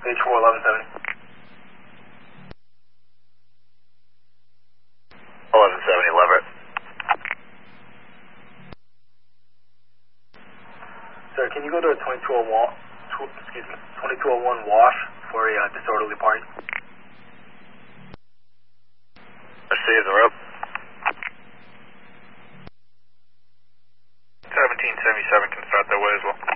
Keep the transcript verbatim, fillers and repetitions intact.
H four eleven seventy. eleven seventy, Leverett. Sir, can you go to a twenty-two oh one, excuse me, twenty-two oh one wash for a uh, disorderly party? Receive the rope. seventeen seventy-seven can start that way as well.